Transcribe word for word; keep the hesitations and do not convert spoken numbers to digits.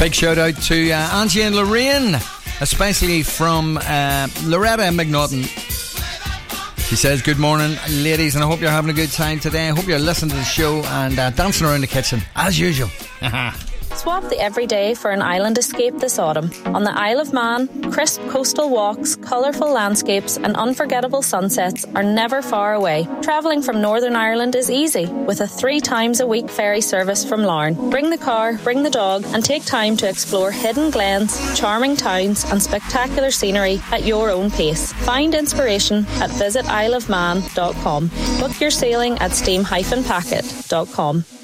Big shout out to uh, Angie and Lorraine, especially from uh, Loretta McNaughton. She says, good morning, ladies, and I hope you're having a good time today. I hope you're listening to the show and uh, dancing around the kitchen, as usual. Swap the everyday for an island escape this autumn. On the Isle of Man, crisp coastal walks, colourful landscapes and unforgettable sunsets are never far away. Travelling from Northern Ireland is easy, with a three times a week ferry service from Larne. Bring the car, bring the dog and take time to explore hidden glens, charming towns and spectacular scenery at your own pace. Find inspiration at visit isle of man dot com. Book your sailing at steam dash packet dot com.